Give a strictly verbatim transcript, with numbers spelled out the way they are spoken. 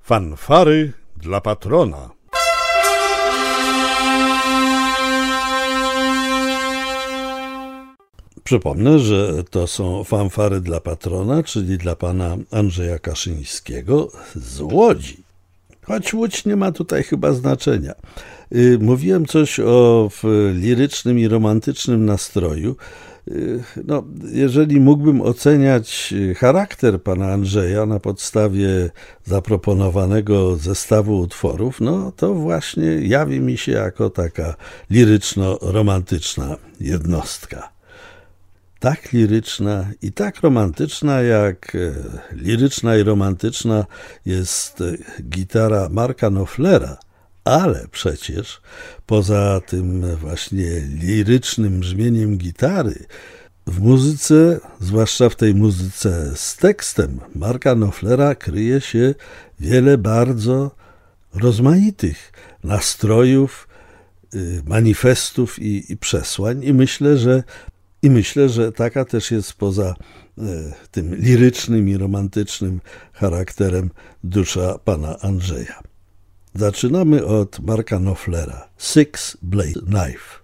Fanfary dla patrona. Przypomnę, że to są fanfary dla patrona, czyli dla pana Andrzeja Kaszyńskiego z Łodzi. Choć Łódź nie ma tutaj chyba znaczenia. Mówiłem coś o lirycznym i romantycznym nastroju. No, jeżeli mógłbym oceniać charakter pana Andrzeja na podstawie zaproponowanego zestawu utworów, no to właśnie jawi mi się jako taka liryczno-romantyczna jednostka. Tak liryczna i tak romantyczna, jak liryczna i romantyczna jest gitara Marka Knopflera, ale przecież poza tym właśnie lirycznym brzmieniem gitary, w muzyce, zwłaszcza w tej muzyce z tekstem Marka Knopflera, kryje się wiele bardzo rozmaitych nastrojów, manifestów i, i przesłań i myślę, że I myślę, że taka też jest poza e, tym lirycznym i romantycznym charakterem dusza pana Andrzeja. Zaczynamy od Marka Knopflera. Six Blade Knife.